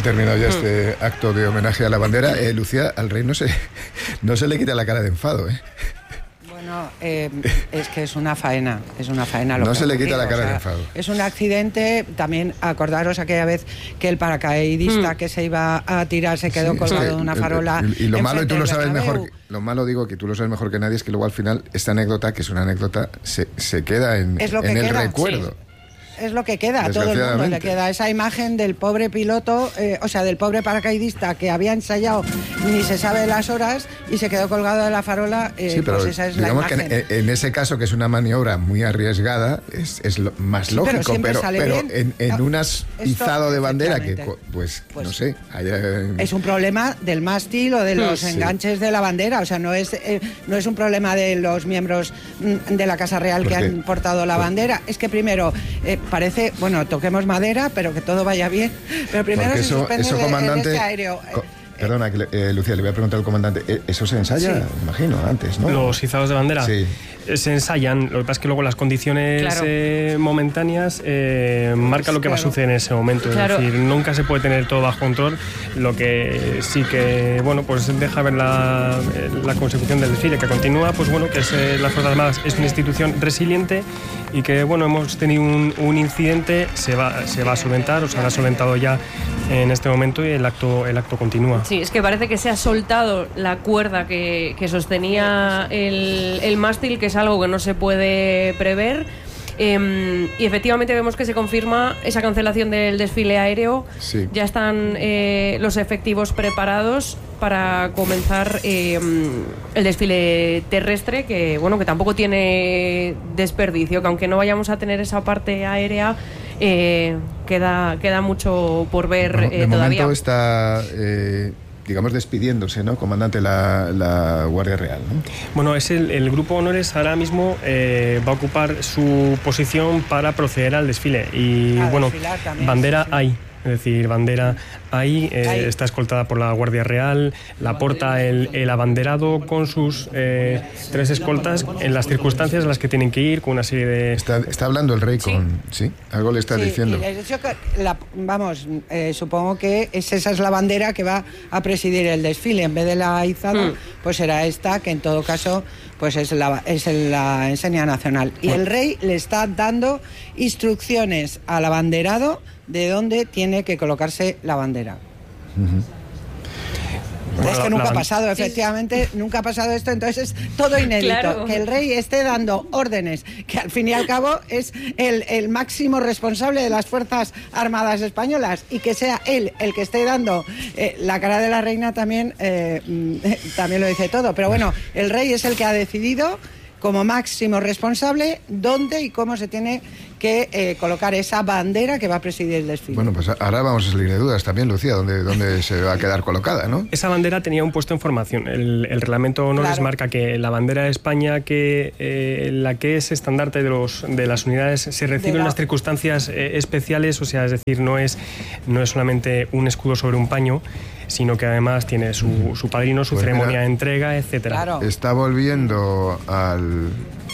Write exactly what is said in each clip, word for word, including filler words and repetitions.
terminado ya este acto de homenaje a la bandera. Eh, Lucía, al rey no se, no se le quita la cara de enfado, ¿eh? Bueno, eh, es que es una faena, es una faena. Lo no que se le quita digo, la cara o sea, de enfado. Es un accidente. También acordaros aquella vez que el paracaidista mm. que se iba a tirar se quedó sí, colgado sí, de una farola. Y, y lo malo, y tú lo sabes mejor, lo malo digo que tú lo sabes mejor que nadie, es que luego al final esta anécdota, que es una anécdota, se, se queda en, en el queda, recuerdo. Sí. Es lo que queda, a todo el mundo le queda esa imagen del pobre piloto, eh, o sea, del pobre paracaidista que había ensayado ni se sabe las horas y se quedó colgado de la farola. Eh, sí, pero pues esa es digamos la imagen. que en, en ese caso, que es una maniobra muy arriesgada, es, es lo más sí, lógico, pero, pero, pero en, en un izado de bandera que, pues, pues no sé. Haya... Es un problema del mástil o de los sí. enganches de la bandera, o sea, no es, eh, no es un problema de los miembros de la Casa Real que han portado la bandera, es que primero... Eh, parece, bueno, toquemos madera, pero que todo vaya bien. Pero primero se eso, suspende eso, el, comandante, el este aéreo. Co Perdona, que, eh, Lucía, le voy a preguntar al comandante. ¿Eso se ensaya? Sí. Me imagino, antes, ¿no? Los izados de bandera. Sí. Se ensayan, lo que pasa es que luego las condiciones claro. eh, momentáneas eh, marcan lo que claro. va a suceder en ese momento. Claro. Es decir, nunca se puede tener todo bajo control. Lo que sí que, bueno, pues deja ver la, la consecución del desfile que continúa, pues bueno, que es, eh, las Fuerzas Armadas es una institución resiliente y que, bueno, hemos tenido un, un incidente, se va, se va a solventar, o se ha solventado ya en este momento y el acto, el acto continúa. Sí, es que parece que se ha soltado la cuerda que, que sostenía el, el mástil, que es algo que no se puede prever. Eh, y efectivamente vemos que se confirma esa cancelación del desfile aéreo. Sí. Ya están eh, los efectivos preparados para comenzar eh, el desfile terrestre, que bueno, que tampoco tiene desperdicio, que aunque no vayamos a tener esa parte aérea, eh, queda, queda mucho por ver bueno, eh, de todavía. Momento está... Eh... digamos, despidiéndose, ¿no? Comandante, la, la Guardia Real, ¿no? Bueno, es el, el Grupo Honores ahora mismo eh, va a ocupar su posición para proceder al desfile. Y a bueno, también, bandera sí, sí. hay. Es decir, bandera ahí, eh, ahí está escoltada por la Guardia Real, la porta el, el abanderado con sus eh, tres escoltas en las circunstancias en las que tienen que ir, con una serie de... Está, está hablando el rey con... Sí, ¿sí? Algo le está sí, diciendo. Y la, vamos, eh, supongo que es, esa es la bandera que va a presidir el desfile. En vez de la izada, mm. pues será esta, que en todo caso pues es la, es la enseña nacional. Y el rey le está dando instrucciones al abanderado de dónde tiene que colocarse la bandera. Uh-huh. Bueno, es que nunca ha pasado, efectivamente, sí. nunca ha pasado esto, entonces es todo inédito. Claro. Que el rey esté dando órdenes, que al fin y al cabo es el, el máximo responsable de las Fuerzas Armadas Españolas, y que sea él el que esté dando eh, la cara de la reina también, eh, también lo dice todo. Pero bueno, el rey es el que ha decidido, como máximo responsable, dónde y cómo se tiene que eh, colocar esa bandera que va a presidir el desfile. Bueno, pues ahora vamos a salir de dudas también, Lucía, ¿dónde, dónde se va a quedar colocada, ¿no? Esa bandera tenía un puesto en formación. El, el reglamento Honores claro. marca que la bandera de España, que eh, la que es estandarte de, los, de las unidades, se recibe en unas circunstancias eh, especiales, o sea, es decir, no es, no es solamente un escudo sobre un paño, sino que además tiene su, su padrino, su pues ceremonia mira, de entrega, etcétera. Claro. Está volviendo al,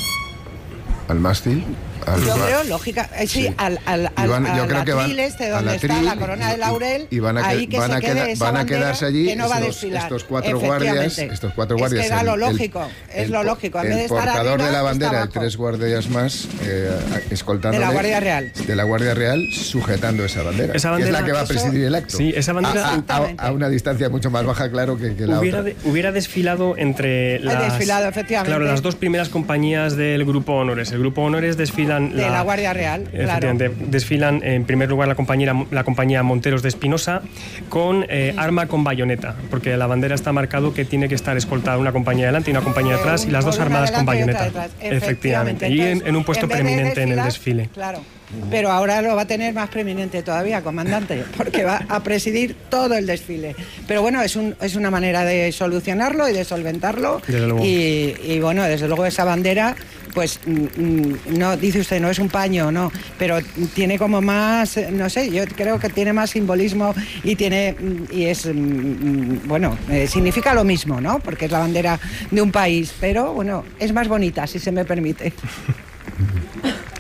al mástil. Al, yo creo, lógica, eh, sí, sí, al, al, al, van, yo al creo que van, este, donde está la corona de laurel, y van a, ahí que van se a, quede queda, esa van a quedarse allí que no va a estos, desfilar. estos cuatro guardias, estos cuatro guardias. Es que era el, lo lógico, el, es lo lógico. En el vez de estar portador arriba, de la bandera y tres guardias más eh, escoltando de la Guardia Real, de la Guardia Real, sujetando esa bandera. Esa bandera que es la que va a presidir el acto. Sí, esa bandera a, a, a, a una distancia mucho más baja, claro, que, que la hubiera otra. De, hubiera desfilado entre las, desfilado, efectivamente. Claro, las dos primeras compañías del Grupo Honores. El Grupo Honores desfilan de la, la Guardia Real, claro. Desfilan en primer lugar la compañía, la compañía Monteros de Espinosa con eh, arma con bayoneta, porque la bandera está marcado que tiene que estar escoltada una compañía delante y una compañía atrás, y las dos armadas con bayoneta. Efectivamente, y en, en un puesto preeminente en el desfile. Claro. Pero ahora lo va a tener más preeminente todavía, comandante, porque va a presidir todo el desfile. Pero bueno, es, un, es una manera de solucionarlo y de solventarlo. Y, y bueno, desde luego esa bandera, pues no, dice usted, no es un paño, no, pero tiene como más, no sé, yo creo que tiene más simbolismo y tiene, y es, bueno, eh, significa lo mismo, ¿no? Porque es la bandera de un país, pero bueno, es más bonita, si se me permite.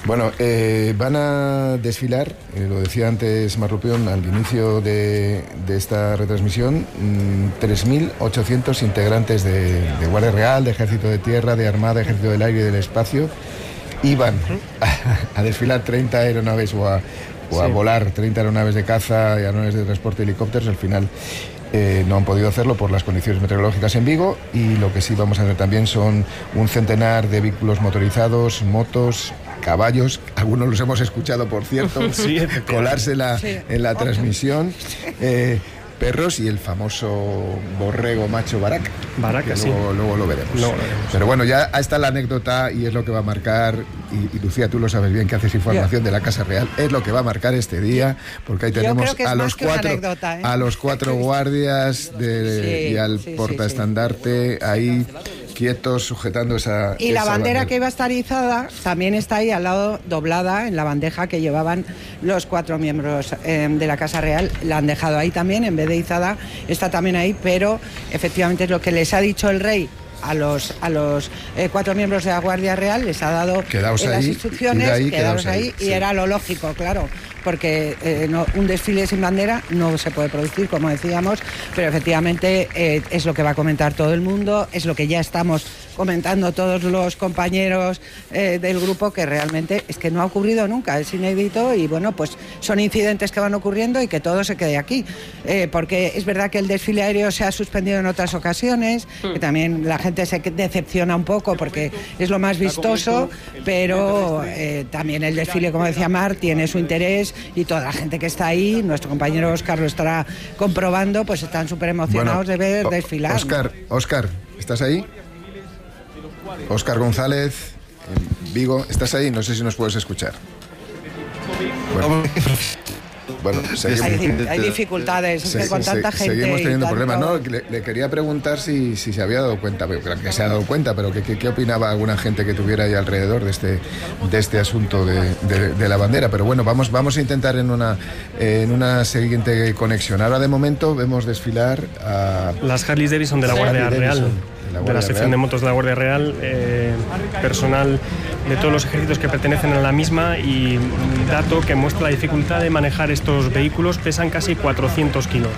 Bueno, eh, van a desfilar, eh, lo decía antes Marrupión al inicio de, de esta retransmisión, mmm, tres mil ochocientos integrantes de, de Guardia Real, de Ejército de Tierra, de Armada, Ejército del Aire y del Espacio. Iban a, a desfilar treinta aeronaves o a, o a sí. volar treinta aeronaves de caza y aeronaves de transporte y helicópteros. Al final eh, no han podido hacerlo por las condiciones meteorológicas en Vigo, y lo que sí vamos a ver también son un centenar de vehículos motorizados, motos, caballos, algunos los hemos escuchado, por cierto, sí, colarse en la, sí. en la transmisión, eh, perros y el famoso borrego macho Baraka. Baraka, sí. Luego, luego lo veremos. Luego lo veremos. Pero bueno, ya está la anécdota y es lo que va a marcar, y, y Lucía, tú lo sabes bien, que haces información de la Casa Real, es lo que va a marcar este día, porque ahí tenemos a los, cuatro, anécdota, ¿eh? a los cuatro guardias de, sí, y al sí, portaestandarte sí, sí. ahí quietos, sujetando esa... Y esa la bandera, bandera que iba a estar izada también está ahí al lado, doblada en la bandeja que llevaban los cuatro miembros eh, de la Casa Real. La han dejado ahí también, en vez de izada, está también ahí, pero efectivamente es lo que les ha dicho el rey a los a los eh, cuatro miembros de la Guardia Real, les ha dado quedaos eh, las ahí, instrucciones, ahí, quedaos, quedaos ahí, ahí sí. Y era lo lógico, claro, porque eh, no, un desfile sin bandera no se puede producir, como decíamos, pero efectivamente eh, es lo que va a comentar todo el mundo, es lo que ya estamos comentando todos los compañeros eh, del grupo, que realmente es que no ha ocurrido nunca, es inédito, y bueno, pues son incidentes que van ocurriendo y que todo se quede aquí, eh, porque es verdad que el desfile aéreo se ha suspendido en otras ocasiones, mm. que también la gente se decepciona un poco porque es lo más vistoso, pero eh, también el desfile, como decía Mar, tiene su interés, y toda la gente que está ahí, nuestro compañero Óscar lo estará comprobando, pues están súper emocionados bueno, de ver desfilar. Óscar, Óscar, ¿estás ahí? Óscar González, en Vigo, ¿estás ahí? No sé si nos puedes escuchar. Bueno, bueno seguimos, hay, hay dificultades, se, es que con se, tanta gente. Seguimos teniendo tanto... problemas, ¿no? Le, le quería preguntar si, si se había dado cuenta, pero creo que se ha dado cuenta, pero ¿qué, qué, qué opinaba alguna gente que tuviera ahí alrededor de este, de este asunto de, de, de la bandera? Pero bueno, vamos, vamos a intentar en una, en una siguiente conexión. Ahora de momento vemos desfilar a... Las Harley Davidson de la Guardia Real. La de la sección Real. de motos de la Guardia Real, eh, personal de todos los ejércitos que pertenecen a la misma, y un dato que muestra la dificultad de manejar estos vehículos: pesan casi cuatrocientos kilos,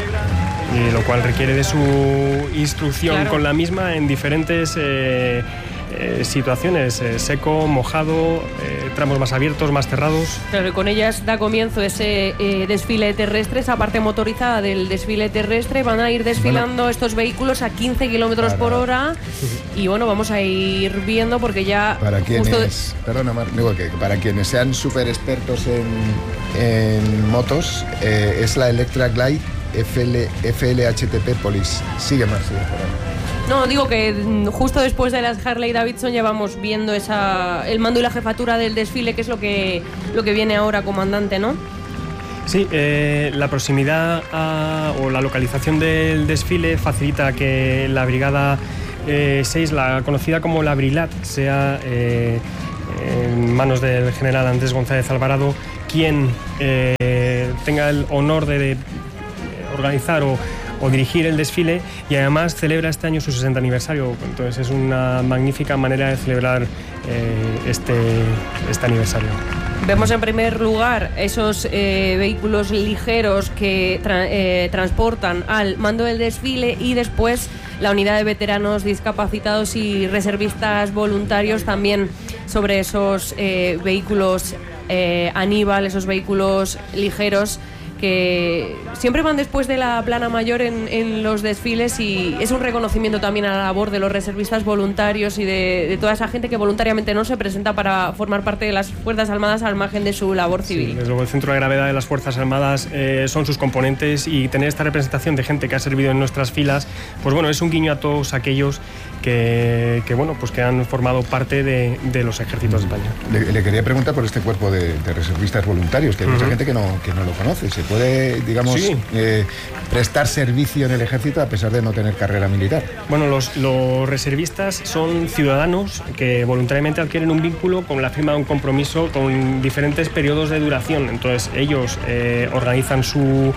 y lo cual requiere de su instrucción claro. con la misma en diferentes eh, eh, situaciones, eh, seco, mojado, eh, tramos más abiertos, más cerrados. Claro, y con ellas da comienzo ese eh, desfile terrestre, esa parte motorizada del desfile terrestre. Van a ir desfilando bueno. estos vehículos a quince kilómetros por hora, y bueno, vamos a ir viendo, porque ya... Para quienes, justo... perdona, Mar, digo que para quienes sean súper expertos en, en motos, eh, es la Electra Glide F L H T P Police. Sigue más, sigue por ahí. No, digo que justo después de las Harley Davidson ya vamos viendo esa, el mando y la jefatura del desfile, que es lo que, lo que viene ahora, comandante, ¿no? Sí, eh, la proximidad a, o la localización del desfile facilita que la Brigada eh, seis, la conocida como la Brilat, sea eh, en manos del general Andrés González Alvarado quien eh, tenga el honor de, de organizar o o dirigir el desfile, y además celebra este año su sesenta aniversario. Entonces es una magnífica manera de celebrar eh, este, este aniversario. Vemos en primer lugar esos eh, vehículos ligeros que tra eh, transportan al mando del desfile, y después la unidad de veteranos discapacitados y reservistas voluntarios también sobre esos eh, vehículos eh, Aníbal, esos vehículos ligeros que siempre van después de la plana mayor en, en los desfiles, y es un reconocimiento también a la labor de los reservistas voluntarios y de, de toda esa gente que voluntariamente no se presenta para formar parte de las Fuerzas Armadas al margen de su labor civil. Sí, desde luego el centro de gravedad de las Fuerzas Armadas eh, son sus componentes, y tener esta representación de gente que ha servido en nuestras filas, pues bueno, es un guiño a todos aquellos que, que bueno, pues que han formado parte de, de los ejércitos de España. Le, le quería preguntar por este cuerpo de, de reservistas voluntarios, que hay uh-huh. mucha gente que no, que no lo conoce. ¿Se puede, digamos, sí. eh, prestar servicio en el ejército a pesar de no tener carrera militar. Bueno, los, los reservistas son ciudadanos que voluntariamente adquieren un vínculo con la firma de un compromiso con diferentes periodos de duración. Entonces ellos eh, organizan su,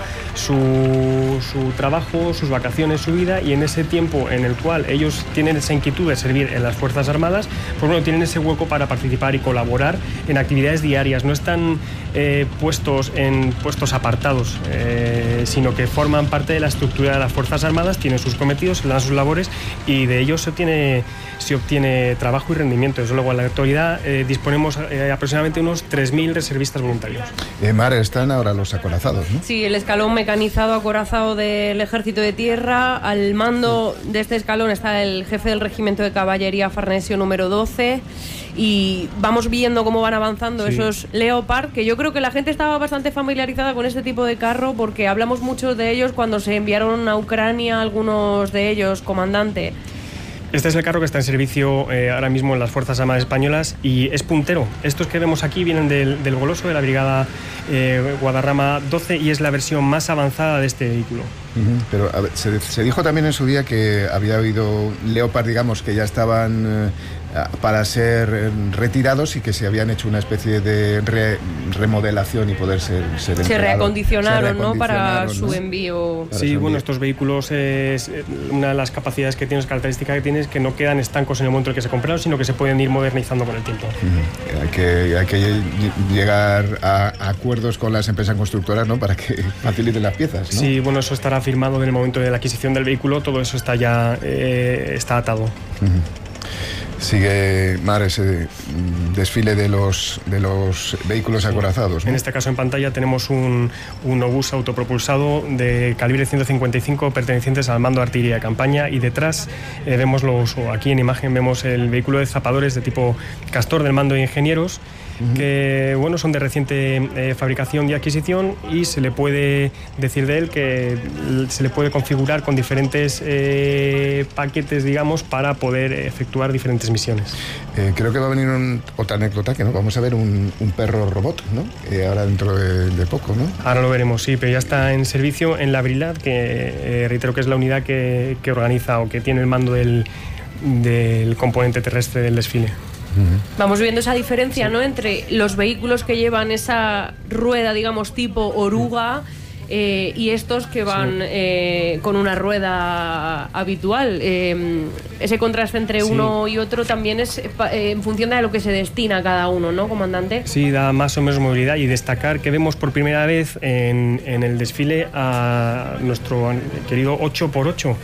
su, su trabajo, sus vacaciones, su vida, y en ese tiempo en el cual ellos tienen esa inquietud de servir en las Fuerzas Armadas, pues bueno, tienen ese hueco para participar y colaborar en actividades diarias. No están eh, puestos en puestos apartados, eh, sino que forman parte de la estructura de las Fuerzas Armadas, tienen sus cometidos, se dan sus labores y de ellos se obtiene, se obtiene trabajo y rendimiento. Desde luego, en la actualidad eh, disponemos eh, aproximadamente unos tres mil reservistas voluntarios. Eh, Mar, están ahora los acorazados, ¿no? Sí, el escalón mecanizado acorazado del Ejército de Tierra. Al mando de este escalón está el jefe del Regimiento de Caballería Farnesio número doce. Y vamos viendo cómo van avanzando sí. esos Leopard, que yo creo que la gente estaba bastante familiarizada con este tipo de carro porque hablamos mucho de ellos cuando se enviaron a Ucrania, algunos de ellos, comandante. Este es el carro que está en servicio eh, ahora mismo en las Fuerzas Armadas Españolas y es puntero. Estos que vemos aquí vienen del, del Goloso, de la Brigada eh, Guadarrama doce, y es la versión más avanzada de este vehículo. Uh-huh. Pero a ver, se, se dijo también en su día que había habido Leopard, digamos, que ya estaban eh, para ser eh, retirados y que se habían hecho una especie de re, remodelación y poder ser, ser se reacondicionaron, ¿no? Para ¿no? su envío. Para sí, su bueno, envío. Estos vehículos, es, una de las capacidades que tienen, las características que tienen es que no quedan estancos en el momento en el que se compraron, sino que se pueden ir modernizando con el tiempo. Uh-huh. Hay que, hay que llegar a, a acuerdos con las empresas constructoras, ¿no? Para que faciliten las piezas, ¿no? Sí, bueno, eso estará firmado en el momento de la adquisición del vehículo, todo eso está ya eh, está atado. Uh-huh. Sigue, Mar, ese desfile de los, de los vehículos sí. acorazados, ¿no? En este caso en pantalla tenemos un, un obús autopropulsado de calibre ciento cincuenta y cinco pertenecientes al mando de artillería de campaña, y detrás eh, vemos los, o aquí en imagen vemos el vehículo de zapadores de tipo Castor del mando de ingenieros, uh-huh. que bueno, son de reciente eh, fabricación y adquisición, y se le puede decir de él que se le puede configurar con diferentes eh, paquetes, digamos, para poder efectuar diferentes misiones. Eh, creo que va a venir un, otra anécdota, que no vamos a ver un, un perro robot, ¿no? Eh, ahora dentro de, de poco, ¿no? Ahora lo veremos, sí, pero ya está en servicio en la Brilad, que eh, reitero que es la unidad que, que organiza o que tiene el mando del, del componente terrestre del desfile. Vamos viendo esa diferencia, sí. ¿no? Entre los vehículos que llevan esa rueda, digamos, tipo oruga, eh, y estos que van sí. eh, con una rueda habitual. Eh, ese contraste entre sí. uno y otro también es eh, en función de a lo que se destina cada uno, ¿no, comandante? Sí, da más o menos movilidad, y destacar que vemos por primera vez en, en el desfile a nuestro querido ocho por ocho.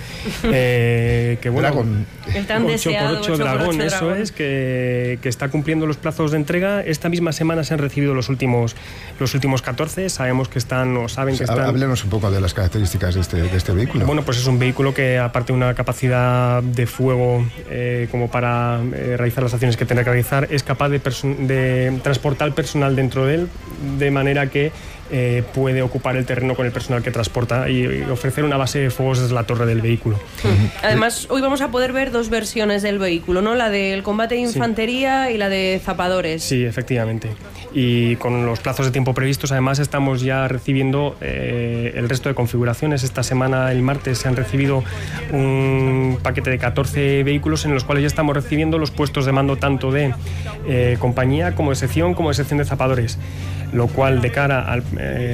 Eh, que bueno, Dragón. El tan ocho deseado por ocho Dragón, eso dragón. es, que, que está cumpliendo los plazos de entrega. Esta misma semana se han recibido los últimos, los últimos catorce. Sabemos que están, o saben que están... Háblenos un poco de las características de este, de este vehículo. Bueno, pues es un vehículo que, aparte de una capacidad de fuego eh, como para eh, realizar las acciones que tendrá que realizar, es capaz de, de transportar personal dentro de él, de manera que eh, puede ocupar el terreno con el personal que transporta y, y ofrecer una base de fuegos desde la torre del vehículo. Además, hoy vamos a poder ver dos versiones del vehículo, ¿no? La del combate de infantería sí. y la de zapadores. Sí, efectivamente. Y con los plazos de tiempo previstos, además, estamos ya recibiendo eh, el resto de configuraciones. Esta semana, el martes, se han recibido un paquete de catorce vehículos en los cuales ya estamos recibiendo los puestos de mando tanto de eh, compañía como de sección, como de sección de zapadores, lo cual, de cara al... Eh,